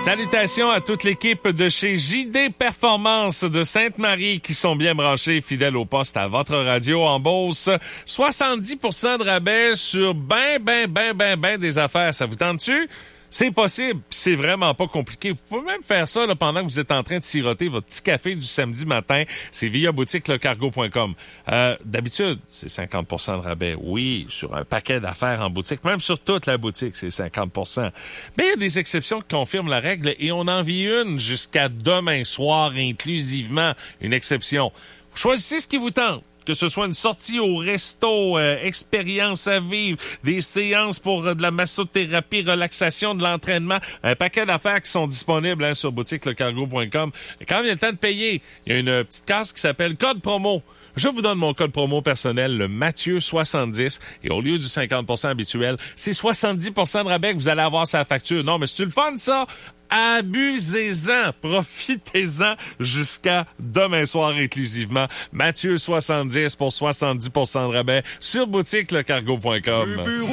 Salutations à toute l'équipe de chez JD Performance de Sainte-Marie qui sont bien branchés, fidèles au poste à votre radio en Beauce. 70% de rabais sur ben des affaires. Ça vous tente-tu? C'est possible, pis c'est vraiment pas compliqué. Vous pouvez même faire ça là, pendant que vous êtes en train de siroter votre petit café du samedi matin. C'est via boutiquelecargo.com. D'habitude, c'est 50% de rabais. Oui, sur un paquet d'affaires en boutique, même sur toute la boutique, c'est 50%. Mais il y a des exceptions qui confirment la règle et on en vit une jusqu'à demain soir inclusivement. Une exception. Vous choisissez ce qui vous tente. Que ce soit une sortie au resto, expérience à vivre, des séances pour de la massothérapie, relaxation, de l'entraînement, un paquet d'affaires qui sont disponibles sur boutiquelecargo.com. Et quand vient le temps de payer, il y a une petite case qui s'appelle Code Promo. Je vous donne mon code promo personnel, le Mathieu70, et au lieu du 50% habituel, c'est 70% de rabais que vous allez avoir sur la facture. Non, mais c'est le fun, ça? Abusez-en, profitez-en jusqu'à demain soir inclusivement. Mathieu70 pour 70% de rabais sur boutiquelecargo.com.